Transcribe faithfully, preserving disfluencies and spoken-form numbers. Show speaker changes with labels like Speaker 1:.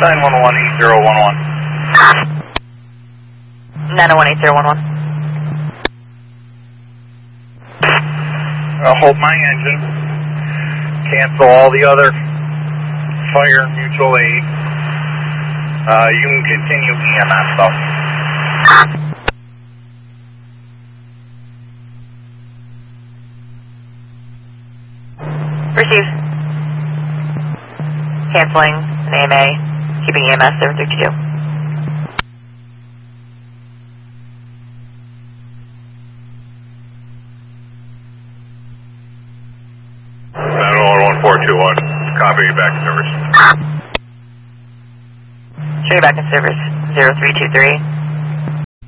Speaker 1: nine one one eight zero one one.
Speaker 2: nine one one eight zero one one.
Speaker 1: Uh, hold my engine. Cancel all the other fire mutual aid. Uh, you can continue E M S though.
Speaker 2: Receive. Canceling an A M A, keeping E M S seven thirty-two.
Speaker 1: nine one one four two one, copy, back in service.
Speaker 2: Show you back in service, zero three two three.